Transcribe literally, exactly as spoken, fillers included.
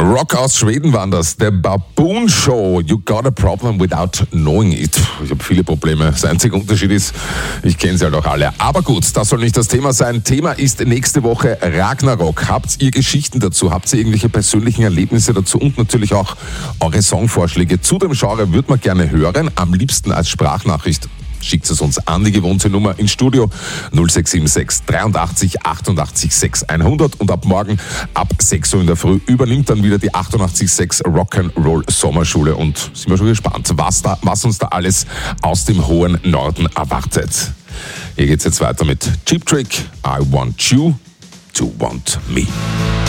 Rock aus Schweden waren das, The Baboon Show. You got a problem without knowing it. Ich habe viele Probleme. Der einzige Unterschied ist, ich kenne sie halt auch alle. Aber gut, das soll nicht das Thema sein. Thema ist nächste Woche Ragnarok. Habt ihr Geschichten dazu? Habt ihr irgendwelche persönlichen Erlebnisse dazu? Und natürlich auch eure Songvorschläge zu dem Genre würde man gerne hören. Am liebsten als Sprachnachricht. Schickt es uns an die gewohnte Nummer ins Studio null sechs sieben sechs dreiundachtzig achtundachtzig sechs hundert und ab morgen ab sechs Uhr in der Früh übernimmt dann wieder die achtundachtzig Komma sechs Rock'n'Roll Sommerschule und sind wir schon gespannt, was, da, was uns da alles aus dem hohen Norden erwartet. Hier geht's jetzt weiter mit Cheap Trick, I Want You to Want Me.